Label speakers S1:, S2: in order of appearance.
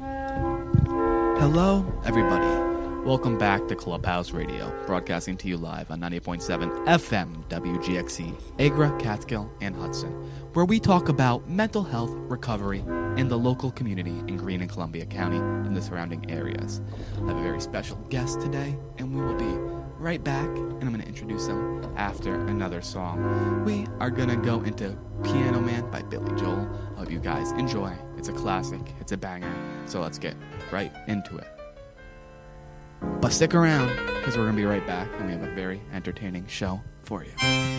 S1: Hello, everybody. Welcome back to Clubhouse Radio, broadcasting to you live on 98.7 FM WGXC, Agra, Catskill, and Hudson, where we talk about mental health recovery in the local community in Greene and Columbia County and the surrounding areas. I have a very special guest today, and we will be right back, and I'm going to introduce him after another song. We are going to go into Piano Man by Billy Joel. I hope you guys enjoy. It's a classic. It's a banger. So let's get right into it. But stick around, because we're going to be right back, and we have a very entertaining show for you.